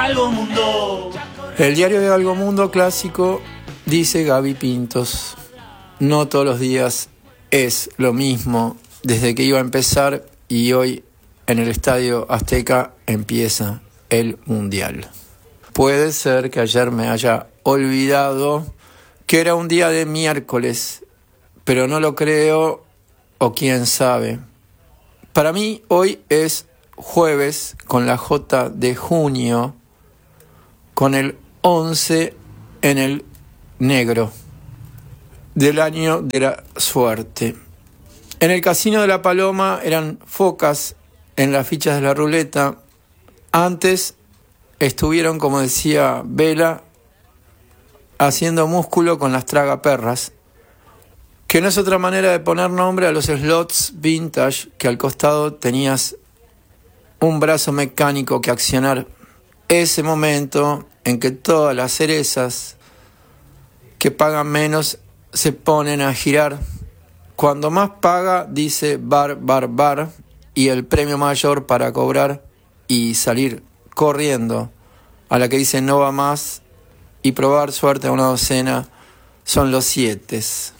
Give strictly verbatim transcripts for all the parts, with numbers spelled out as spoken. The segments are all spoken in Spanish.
Galgo Mundo. El diario de Galgo Mundo clásico dice Gaby Pintos: no todos los días es lo mismo desde que iba a empezar y hoy en el Estadio Azteca empieza el Mundial. Puede ser que ayer me haya olvidado que era un día de miércoles, pero no lo creo, o quién sabe. Para mí hoy es jueves con la J de junio, con el once en el negro del año de la suerte. En el Casino de la Paloma eran focas en las fichas de la ruleta. Antes estuvieron, como decía Vela, haciendo músculo con las tragaperras, que no es otra manera de poner nombre a los slots vintage que al costado tenías un brazo mecánico que accionar. Ese momento en que todas las cerezas que pagan menos se ponen a girar. Cuando más paga dice bar, bar, bar, y el premio mayor para cobrar y salir corriendo a la que dice no va más y probar suerte a una docena son los siete.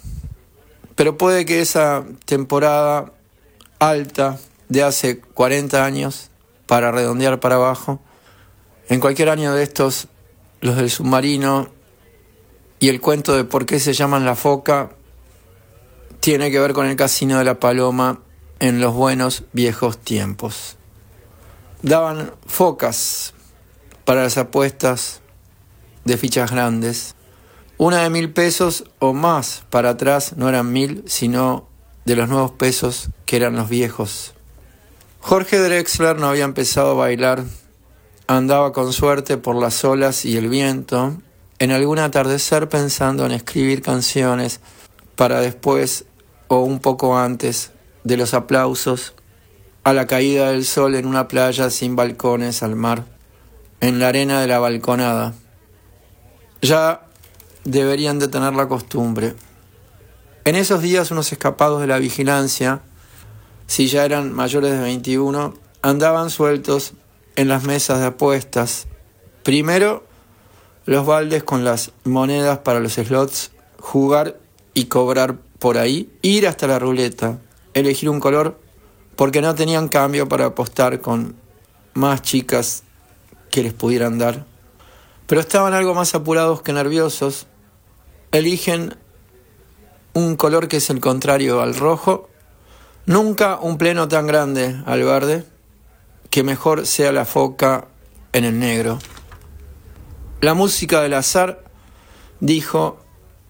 Pero puede que esa temporada alta de hace cuarenta años, para redondear para abajo, en cualquier año de estos, los del submarino y el cuento de por qué se llaman La Foca tiene que ver con el Casino de la Paloma en los buenos viejos tiempos. Daban focas para las apuestas de fichas grandes. Una de mil pesos o más para atrás no eran mil, sino de los nuevos pesos que eran los viejos. Jorge Drexler no había empezado a bailar. Andaba con suerte por las olas y el viento, en algún atardecer pensando en escribir canciones para después o un poco antes de los aplausos a la caída del sol en una playa sin balcones al mar, en la arena de la balconada. Ya deberían de tener la costumbre. En esos días unos escapados de la vigilancia, si ya eran mayores de veintiuno, andaban sueltos en las mesas de apuestas. Primero, los baldes con las monedas para los slots, jugar y cobrar por ahí, ir hasta la ruleta, elegir un color, porque no tenían cambio para apostar con más chicas que les pudieran dar. Pero estaban algo más apurados que nerviosos. Eligen un color que es el contrario al rojo, nunca un pleno tan grande al verde, que mejor sea la foca en el negro. La música del azar dijo: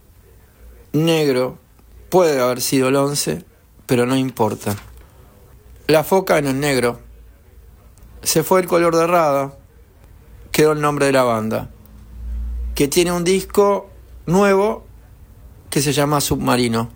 negro, puede haber sido el once, pero no importa. La foca en el negro. Se fue el color de rada, quedó el nombre de la banda, que tiene un disco nuevo que se llama Submarino.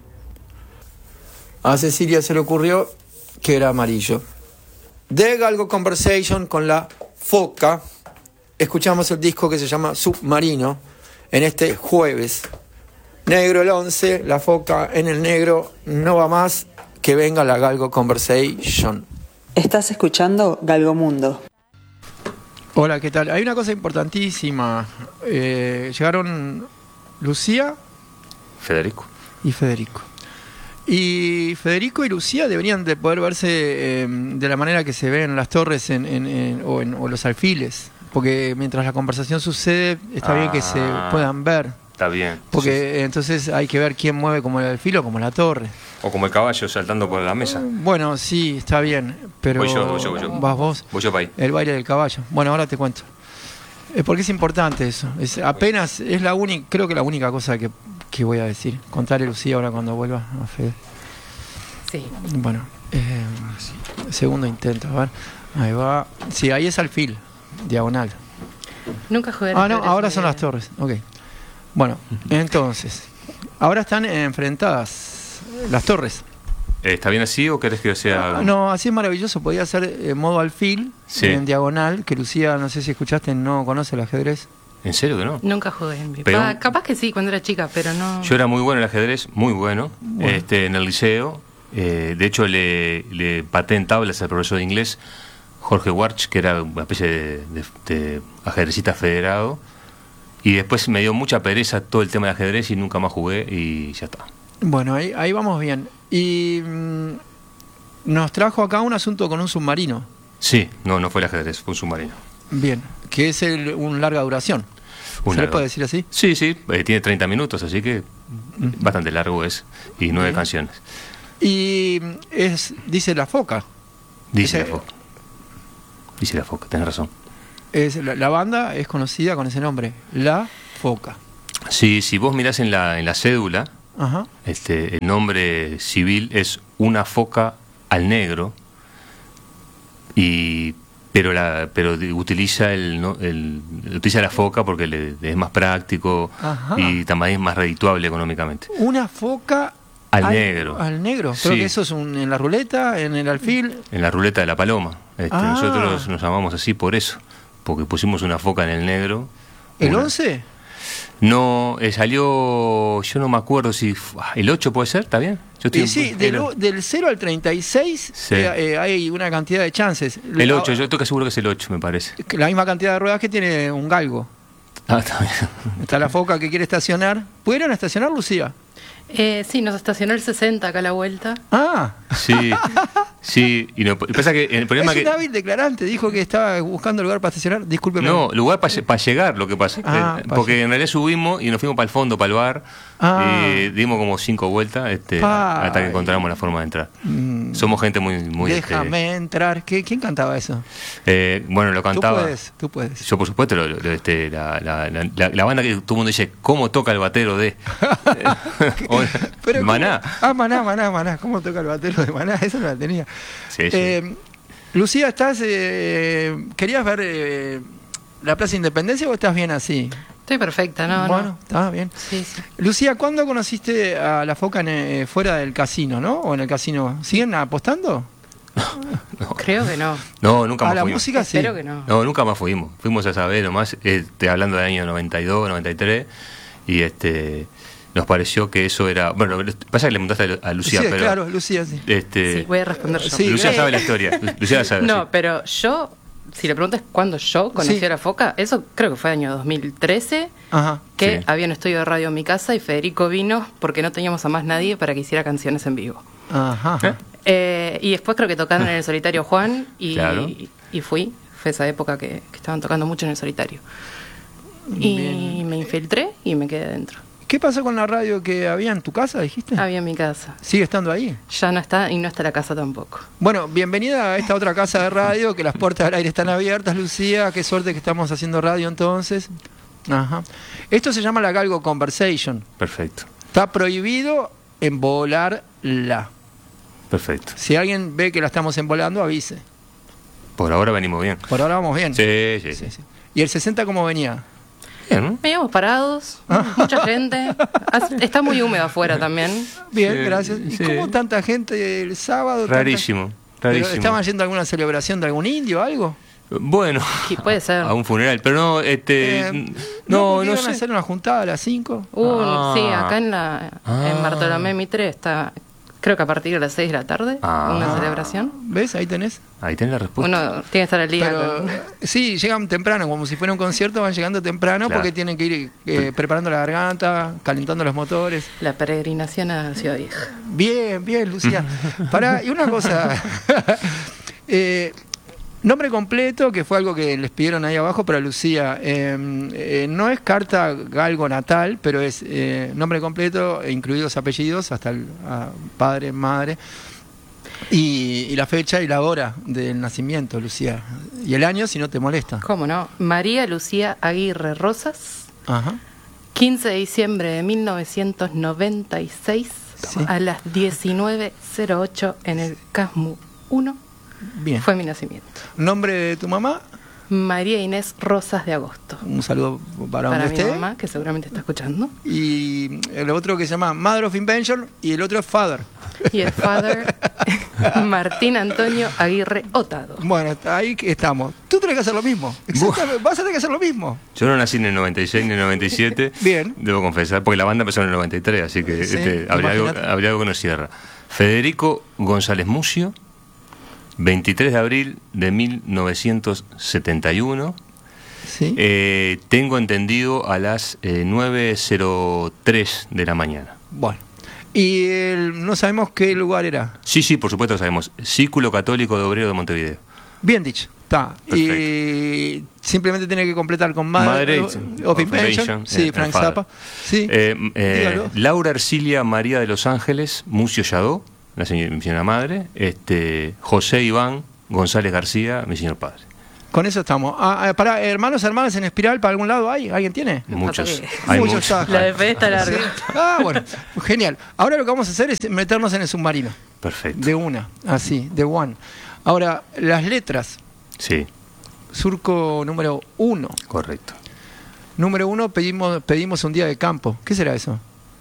A Cecilia se le ocurrió que era amarillo. De Galgo Conversation con la foca, escuchamos el disco que se llama Submarino en este jueves. Negro el once, la foca en el negro, no va más, que venga la Galgo Conversation. Estás escuchando Galgo Mundo. Hola, ¿qué tal? Hay una cosa importantísima. Eh, llegaron Lucía, Federico y Federico. Y Federico y Lucía deberían de poder verse eh, de la manera que se ven las torres en, en, en, o, en, o los alfiles, porque mientras la conversación sucede está ah, bien que se puedan ver. Está bien. Porque sí. entonces hay que ver quién mueve como el alfil o como la torre. O como el caballo saltando por la mesa. Bueno, sí, está bien, pero... Voy yo, voy yo, voy yo. ¿Vas vos? Voy yo para ahí. El baile del caballo. Bueno, ahora te cuento. Eh, porque es importante eso. Es, apenas es la única, creo que la única cosa que, que voy a decir. Contarle a Lucía ahora cuando vuelva a Fede. Sí. Bueno, eh, segundo intento, a ver. Ahí va. Sí, ahí es alfil, diagonal. Nunca jugué. Ah, no, ahora son las torres. Ok. Bueno, entonces, ahora están enfrentadas las torres. ¿Está bien así o querés que sea...? Ah, no, así es maravilloso. Podía ser en modo alfil, sí, en diagonal, que Lucía, no sé si escuchaste, no conoce el ajedrez. ¿En serio que no? Nunca jugué en mi pero, pa, capaz que sí, cuando era chica, pero no... Yo era muy bueno en el ajedrez, muy bueno, bueno. Este, en el liceo. Eh, de hecho, le, le paté en tablas al profesor de inglés, Jorge Warch, que era una especie de, de, de ajedrecista federado. Y después me dio mucha pereza todo el tema de ajedrez y nunca más jugué y ya está. Bueno, ahí, ahí vamos bien. Y mmm, nos trajo acá un asunto con un submarino. Sí, no, no fue el ajedrez, fue un submarino. Bien, que es el, un larga duración. Un ¿Se le largo. puede decir así? Sí, sí, eh, tiene treinta minutos, así que uh-huh. bastante largo es. Y nueve Bien. canciones. Y es, dice La Foca. Dice Ese, La Foca. Dice La Foca, tenés razón. Es, la, la banda es conocida con ese nombre, La Foca. Sí, si vos mirás en la, en la cédula, Ajá. este, el nombre civil es Una Foca al Negro, y pero la pero utiliza el, ¿no? el utiliza la foca porque le, es más práctico. Ajá. Y también es más redituable económicamente. Una foca al, al negro. Al negro. Creo sí. que eso es un, en la ruleta, en el alfil. En la ruleta de la paloma. Este, ah. Nosotros nos llamamos así por eso, porque pusimos una foca en el negro. ¿El una... once? No, eh, salió, yo no me acuerdo si... ¿El ocho puede ser? ¿Está bien? Yo estoy eh, sí, en... del, el... del cero al treinta y seis sí. eh, eh, hay una cantidad de chances. El ocho, yo estoy casi seguro que es el ocho, me parece. La misma cantidad de ruedas que tiene un galgo. Ah, está bien. Está la foca que quiere estacionar. ¿Pudieron estacionar, Lucía? Eh, sí, nos estacionó el sesenta acá a la vuelta. Ah. Sí, sí. Y no, pasa que el problema es un que... hábil declarante, dijo que estaba buscando lugar para estacionar. Discúlpeme. No, lugar para pa llegar, lo que pasa. Ah, eh, porque llegar. En realidad subimos y nos fuimos para el fondo, para el bar. Ah. Y dimos como cinco vueltas este, hasta que encontramos la forma de entrar. Mm. Somos gente muy... muy Déjame este... entrar. ¿Qué, ¿Quién cantaba eso? Eh, bueno, lo cantaba... Tú puedes, tú puedes. Yo, por supuesto, lo, lo, este, la, la, la, la banda que todo el mundo dice, ¿cómo toca el batero de...? Pero Maná. ¿cómo? Ah, Maná, Maná, Maná. ¿Cómo toca el batero de Maná? Eso no la tenía. Sí, sí. Eh, Lucía, ¿estás, eh, ¿querías ver eh, la Plaza Independencia o estás bien así? Estoy perfecta, ¿no? Bueno, no. está bien. Sí, sí. Lucía, ¿cuándo conociste a la foca en, eh, fuera del casino, no? ¿O en el casino? ¿Siguen apostando? No. Creo que no. No, nunca más a la fuimos. música sí. Espero que no. No, nunca más fuimos. Fuimos a saber nomás, este, hablando del año noventa y dos, noventa y tres, y este... nos pareció que eso era... Bueno, pasa que le preguntaste a Lucía, sí, pero... claro, Lucía, sí. Este, sí, voy a responder yo. Sí, Lucía eh, sabe la historia. Lucía la sabe. No, sí. pero yo, si le preguntas cuándo yo conocí sí. a la foca, eso creo que fue año dos mil trece, Ajá. que Sí. había un estudio de radio en mi casa y Federico vino porque no teníamos a más nadie para que hiciera canciones en vivo. Ajá. ¿Eh? Eh, y después creo que tocaron en el Solitario Juan y, Claro. y, y fui. Fue esa época que, que estaban tocando mucho en el Solitario. Y Bien. me infiltré y me quedé adentro. ¿Qué pasó con la radio que había en tu casa, dijiste? Había en mi casa. ¿Sigue estando ahí? Ya no está y no está la casa tampoco. Bueno, bienvenida a esta otra casa de radio, que las puertas del aire están abiertas, Lucía. Qué suerte que estamos haciendo radio entonces. Ajá. Esto se llama la Galgo Conversation. Perfecto. Está prohibido embolarla. Perfecto. Si alguien ve que la estamos embolando, avise. Por ahora venimos bien. Por ahora vamos bien. Sí, sí, Sí, sí. sí. ¿Y el sesenta cómo venía? Bien, ¿no? Veníamos parados, mucha gente. Hace- Está muy húmedo afuera también. Bien, Sí, gracias. ¿Y sí. cómo tanta gente el sábado? tanta- Rarísimo. ¿Pero Rarísimo. estaban yendo a alguna celebración de algún indio o algo? Bueno, Sí, puede ser. a un funeral, pero no, este... Eh, no, no, no iban a sé. hacer una juntada a las cinco. Uh, Ah. Sí, acá en la Ah. en Bartolomé Mitre está, creo que a partir de las seis de la tarde, Ah. una celebración. ¿Ves? Ahí tenés. Ahí tenés la respuesta. Uno tiene que estar al día. Pero con- sí, llegan temprano, como si fuera un concierto, van llegando temprano Claro. porque tienen que ir eh, preparando la garganta, calentando los motores. La peregrinación a Ciudad Vieja. Bien, bien, Lucía. Pará, y una cosa. eh, nombre completo, que fue algo que les pidieron ahí abajo para Lucía. Eh, eh, no es carta galgo natal, pero es eh, nombre completo, incluidos apellidos, hasta el a padre, madre. Y, y la fecha y la hora del nacimiento, Lucía. Y el año, si no te molesta. ¿Cómo no? María Lucía Aguirre Rosas, Ajá. quince de diciembre de mil novecientos noventa y seis, Sí. a las diecinueve cero ocho en el Casmu uno, Bien. fue mi nacimiento. ¿Nombre de tu mamá? María Inés Rosas de Agosto. Un saludo para, Para donde mi esté. mamá, que seguramente está escuchando. Y el otro que se llama Mother of Invention y el otro es Father. Y el father, Martín Antonio Aguirre Otado. Bueno, hasta ahí que estamos. Tú tenés que hacer lo mismo. Exactamente, vas a tener que hacer lo mismo. Yo no nací en el noventa y seis ni en el noventa y siete. Bien. Debo confesar, porque la banda empezó en el noventa y tres, así que Sí, este, habría, algo, imagínate. habría algo que nos cierra. Federico González Mucio, veintitrés de abril de mil novecientos setenta y uno. Sí. Eh, tengo entendido a las eh, nueve cero tres de la mañana. Bueno. Y el- no sabemos qué lugar era. Sí, sí, por supuesto sabemos. Círculo Católico de Obreros de Montevideo. Bien dicho. Está. Perfecto. Y simplemente tiene que completar con Mother Madre of of Invention. Invention, Sí, eh, Frank el father. Zappa. Sí. Eh, eh, Dígalo. Laura Ercilia María de los Ángeles, Mucio Yadó, la señora, mi señora madre. Este, José Iván González García, mi señor padre. Con eso estamos. Ah, ah, para hermanos, hermanas en espiral, ¿para algún lado hay? ¿Alguien tiene? Muchos. que- Hay Muchos muchos. está. La de Fede está larga. Sí. Ah, bueno, genial. Ahora lo que vamos a hacer es meternos en el submarino. Perfecto. De una, así, de one. Ahora, las letras. Sí, Surco número uno. correcto. Número uno, pedimos, pedimos un día de campo. ¿Qué será eso?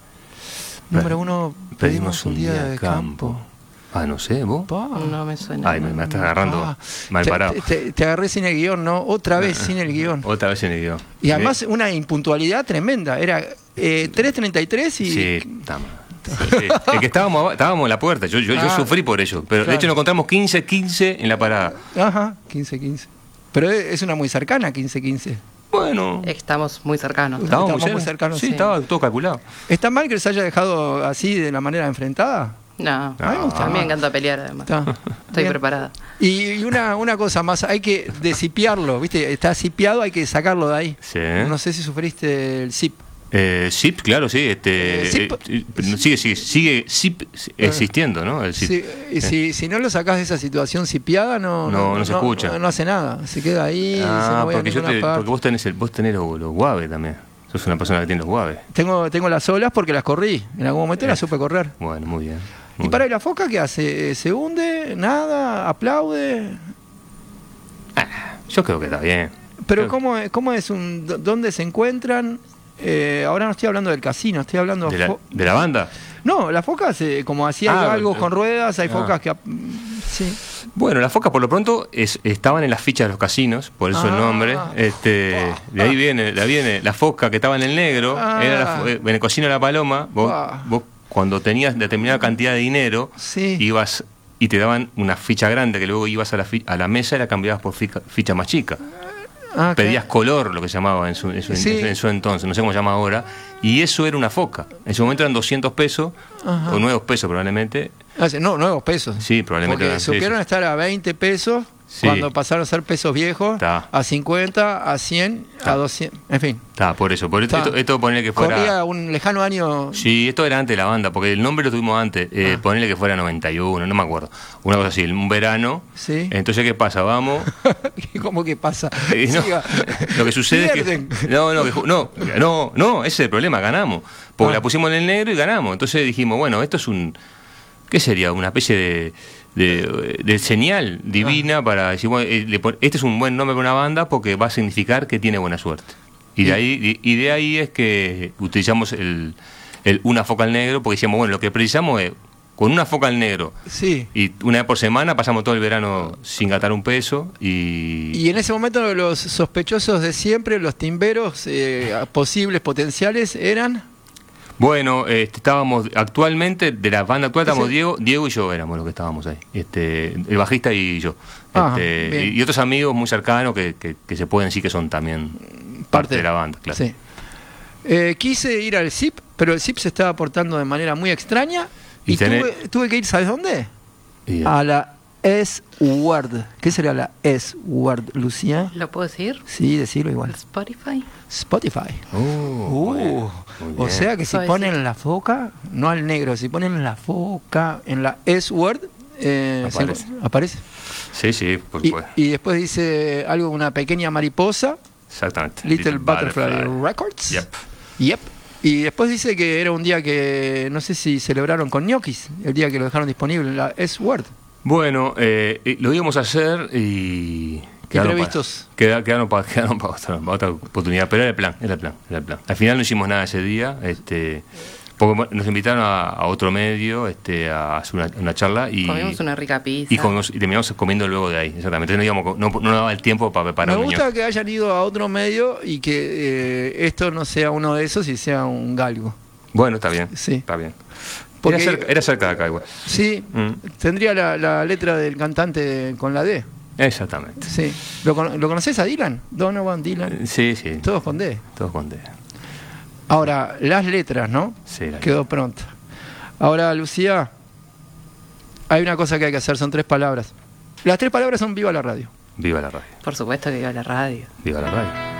Número uno, pedimos un día de campo. Ah, no sé, vos. Pa. No me suena. Ay, me, me estás agarrando Ah, mal te, parado. te- te- te agarré sin el guión, ¿no? Otra vez sin el guión. Otra vez en el guión. Y además una impuntualidad tremenda. Era eh, tres treinta y tres y... Sí, está mal. Sí. Es que estábamos, aba- estábamos en la puerta, yo, yo, yo Ah, sufrí por ello. Pero claro. de hecho nos encontramos quince quince en la parada. Ajá, quince quince. Pero es es una muy cercana, quince quince. Bueno, Estamos muy cercanos. Estamos estábamos muy muy cercanos, Sí, sí. estaba todo calculado. ¿Está mal que les haya dejado así de la manera enfrentada? No, A mí me gusta a mí me más. encanta pelear además. Está. Estoy Bien. preparada. Y, y una, una cosa más, hay que desipiarlo, ¿viste? Está zipiado, hay que sacarlo de ahí. Sí. No sé si sufriste el zip. Eh, zip, claro, sí. Este, Eh, zip. eh, eh, sigue, sigue, sigue zip existiendo, ¿no? El zip. Si, y si, si no lo sacás de esa situación zipiada, no, No, no se escucha. No, no hace nada, se queda ahí. se Ah, no va a porque, yo ninguna te- parte. porque vos tenés, el, vos tenés los, los guaves también. Sos una persona que tiene los guaves. Tengo, tengo las olas porque las corrí. En algún momento Eh. las supe correr. Bueno, muy bien. ¿Y muy para bien. la foca qué hace? ¿Se hunde? ¿Nada? ¿Aplaude? Yo creo que está bien. Pero Creo- ¿cómo, es- cómo es un... d- ¿Dónde se encuentran? Eh, ahora no estoy hablando del casino, estoy hablando... ¿De la, fo- de la banda? No, las focas, eh, como hacía Ah, algo eh, con ruedas, hay ah. focas que... ap- Sí. Bueno, las focas por lo pronto es- estaban en las fichas de los casinos, por eso el Ah. nombre. Este, de ahí viene, de ahí viene la foca que estaba en el negro, Ah. era la fo- eh, en el casino de la Paloma. Vos, Ah. vos cuando tenías determinada cantidad de dinero, Sí. ibas y te daban una ficha grande que luego ibas a la, fi- a la mesa y la cambiabas por fica- ficha más chica. Ah, Pedías claro. color, lo que se llamaba en su, en su- Sí. en su entonces, no sé cómo se llama ahora, y eso era una foca. En ese momento eran doscientos pesos, Ajá. o nuevos pesos probablemente. Ah, sí, no, nuevos pesos. Sí, probablemente Porque eran- sí, supieron sí. estar a veinte pesos Sí. cuando pasaron a ser pesos viejos, Ta. a cincuenta, a cien, a Ta. doscientos. En fin. Está, por eso. Por esto, Ta. esto, esto ponerle que fuera. Corría un lejano año. Sí, esto era antes de la banda, porque el nombre lo tuvimos antes. Eh, Ah. Ponerle que fuera noventa y uno, no me acuerdo. Una cosa así, un verano. Sí. Entonces, ¿qué pasa? Vamos. ¿Cómo que pasa? Eh, no, Siga. lo que sucede Pierden. es que. No, no, que ju- no, no, no, ese es el problema, ganamos. Porque Ah. la pusimos en el negro y ganamos. Entonces dijimos, bueno, esto es un. ¿Qué sería? Una especie de. De, de señal divina Ah. para decir, bueno, eh, le pon- este es un buen nombre para una banda porque va a significar que tiene buena suerte. Y de Y- ahí, y de ahí es que utilizamos el, el una foca al negro, porque decíamos, bueno, lo que precisamos es, con una foca al negro, Sí. y una vez por semana pasamos todo el verano sin gastar un peso, y... Y en ese momento los sospechosos de siempre, los timberos eh, posibles, potenciales, eran... Bueno, este, estábamos actualmente, de la banda actual, estamos Ese- Diego, Diego y yo éramos los que estábamos ahí, este, el bajista y yo. Ajá, Este, bien. y, y otros amigos muy cercanos que, que, que se pueden decir que son también parte, de la banda, claro. Sí. Eh, quise ir al Z I P, pero el Z I P se estaba portando de manera muy extraña y, Y tener- tuve, tuve que ir, ¿sabes dónde? Y- A la S-Word. ¿Qué sería la S-Word, Lucía? ¿Lo puedo decir? Sí, decirlo igual. Spotify. Spotify. Oh, Uh, muy bien, muy o bien. sea que si Suavecito. ponen la foca, no al negro, si ponen la foca en la S-Word, eh, se Aparece. encu- aparece. Sí, sí, por Y, supuesto. y después dice algo, una pequeña mariposa, Exactamente. Little, Butterfly, Records. Yep. Yep. Y después dice que era un día que, no sé si celebraron con ñoquis, el día que lo dejaron disponible en la S-Word. Bueno, eh, eh, lo íbamos a hacer y... quedaron Imprevistos. para- queda- Quedaron para, quedaron para otra, para otra oportunidad, pero era el plan, era el plan, era el plan. Al final no hicimos nada ese día, este, porque nos invitaron a, a otro medio este, a hacer una, una charla y... Comimos una rica pizza. Y, comimos- y terminamos comiendo luego de ahí, exactamente. No, íbamos, co- no, no nos daba el tiempo para preparar Me un gusta ñoqui. que hayan ido a otro medio y que eh, esto no sea uno de esos y sea un galgo. Bueno, está bien, Sí. está bien. Porque, era, cerca, era cerca de acá igual. Sí, mm. tendría la, la letra del cantante con la D. Exactamente. Sí. ¿Lo, ¿Lo conoces a Dylan? Donovan, Dylan. Sí, sí. Todos con D. Todos con D. Ahora, las letras, ¿no? Sí, la Quedó pronta. Ahora, Lucía, hay una cosa que hay que hacer, son tres palabras. Las tres palabras son viva la radio. Viva la radio. Por supuesto que viva la radio. Viva la radio.